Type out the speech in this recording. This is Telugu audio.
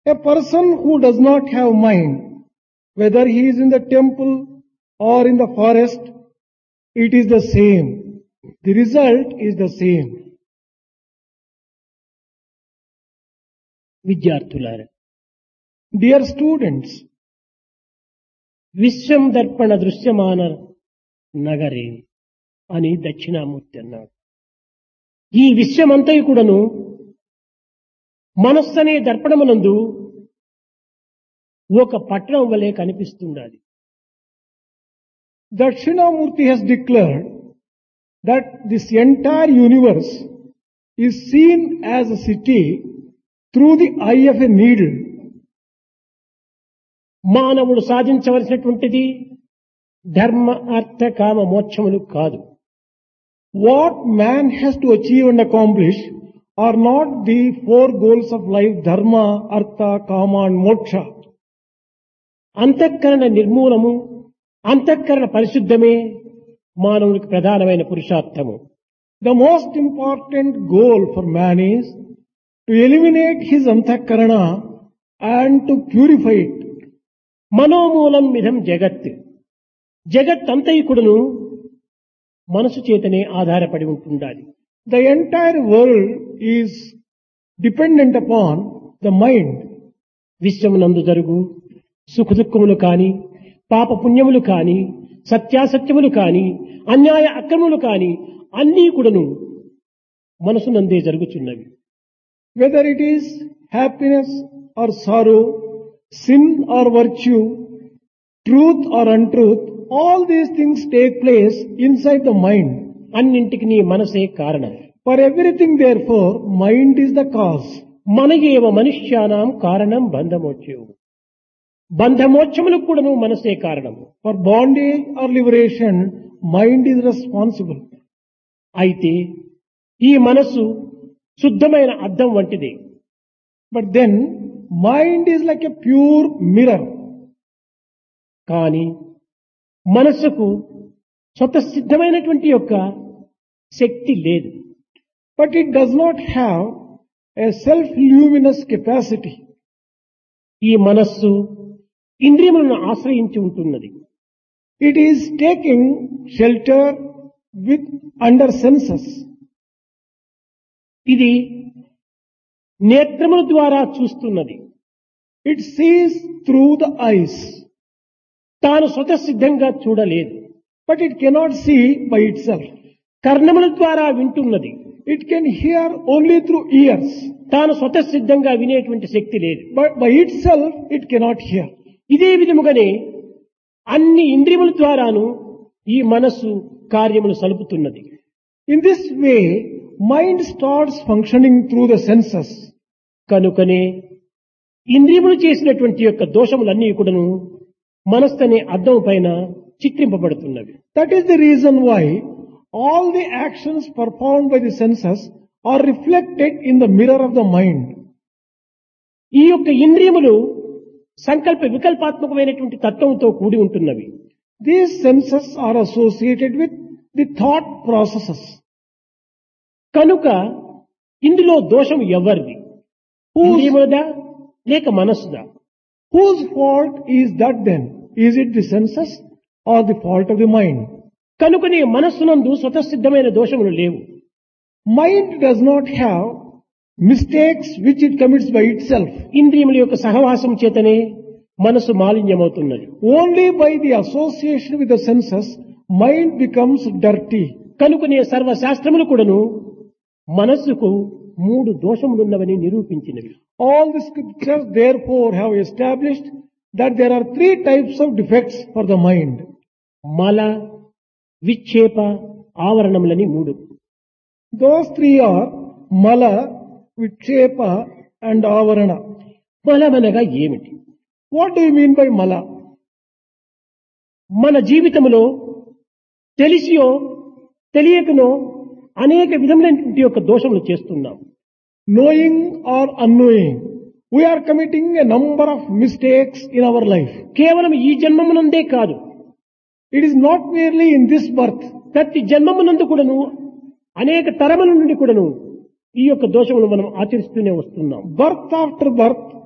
A person who does not have mind, whether he is in the temple or in the forest, it is the same. The result is the same. విద్యార్థులారా, Dear students, విశ్వం దర్పణ దృశ్యమాన నగరే అని దక్షిణామూర్తి అన్నాడు. ఈ విశ్వమంతయు కూడాను మనస్సు అనే దర్పణమునందు ఒక పట్టణం వలె కనిపిస్తుండాలి. Dakshinamurti has declared that this entire universe is seen as a city through the eye of a needle. మానవుడు సాధించవలసినటువంటిది ధర్మ అర్థ కామ మోక్షములు కాదు. What man has to achieve and accomplish are not the four goals of life, dharma, artha, kama and moksha. అంతఃకరణ నిర్మూలము, అంతఃకరణ పరిశుద్ధమే మానవునికి ప్రధానమైన పురుషార్థము. The most important goal for man is to eliminate his antahkarana and to purify it. మనోమూలం మిథం జగత్. జగత్ అంతైకుడును మనసు చేతనే ఆధారపడి ఉంటుండాలి. The entire world is dependent upon the mind. విశ్వమునందు జరుగు సుఖదుఖములు కాని, పాప పుణ్యములు కాని, సత్యాసత్యములు కాని, అన్యాయ అక్రమములు కాని అన్నీ కూడాను మనసునందే జరుగుచున్నవి. Whether it is happiness or sorrow, sin or virtue, truth or untruth, all these things take place inside the mind. అన్నింటికి నీ మనసే కారణం. For everything, therefore, mind is the cause. మనయేవ మనుష్యానాం కారణం బంధమోక్షం. బంధమోక్షములకు కూడాను మనసే కారణం. For bondage or liberation, mind is responsible. అయితే ఈ మనసు శుద్ధమైన అద్దం వంటిది. But then, mind is like a pure mirror. కానీ మనసుకు స్వతసిద్ధమైనటువంటి యొక్క శక్తి లేదు. But it does not have a self-luminous capacity. ఈ మనస్సు ఇంద్రియములను ఆశ్రయించి ఉంటున్నది. It is taking shelter under senses. ఇది నేత్రముల ద్వారా చూస్తున్నది. It sees through the eyes. తాను స్వతసిద్ధంగా చూడలేదు. But it cannot see by itself. కర్ణముల ద్వారా వింటున్నది. It can hear only through ears. తాను స్వతసిద్ధంగా వినేటువంటి శక్తి లేదు. But by itself, it cannot hear. ఇదే విధముగానే అన్ని ఇంద్రియముల ద్వారాను ఈ మనస్సు కార్యములు సలుపుతున్నది. In this way, mind starts functioning through the senses. కనుకనే ఇంద్రియములు చేసినటువంటి యొక్క దోషములన్నీ కూడాను మనస్సు అనే అద్దం పైన చిత్రింపబడుతున్నవి. That is the reason why all the actions performed by the senses are reflected in the mirror of the mind. ఈ యొక్క ఇంద్రియములు సంకల్ప వికల్పాత్మకమైనటువంటి తత్వంతో కూడి ఉంటున్నవి. These senses are associated with the thought processes. కనుక ఇందులో దోషం ఎవరిది? ఇంద్రియములదా లేక మనస్సుదా? Whose fault is that then? Is it the senses or the fault of the mind? కనుకనే మనస్సునందు స్వతసిద్ధమైన దోషములు లేవు. Mind does not have mistakes which it commits by itself. ఇంద్రియముల యొక్క సహవాసం చేతనే మనసు మాలిన్యమవుతున్నది. Only by the association with the senses, mind becomes dirty. కనుకనే సర్వశాస్త్రములు కూడాను మనస్సుకు 3 దోషములున్నవని నిరూపించినవి. All the scriptures therefore have established that there are 3 types of defects for the mind. మల, విక్షేప, ఆవరణములని 3. Those 3 are mala, vikshepa and avarana. మలమనగా ఏమిటి? What do you mean by mala? మన జీవితంలో తెలిసియో తెలియకనో అనేక విధములైనటువంటి యొక్క దోషములు చేస్తున్నాం. Knowing or unknowing, we are committing a number of mistakes in our life. కేవలం ఈ జన్మమునందే కాదు, It is not merely in this birth. ప్రతి జన్మమునందు కూడాను అనేక తరముల నుండి కూడాను ఈ యొక్క దోషములు మనం ఆచరిస్తూనే వస్తున్నాం. Birth after birth,